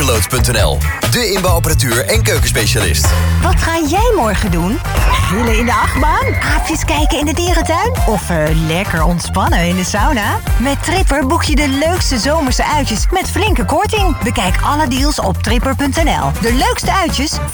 Autolood.nl, de inbouwapparatuur en keukenspecialist. Wat ga jij morgen doen? Grillen in de achtbaan? Aapjes kijken in de dierentuin? Of lekker ontspannen in de sauna? Met Tripper boek je de leukste zomerse uitjes met flinke korting. Bekijk alle deals op tripper.nl. De leukste uitjes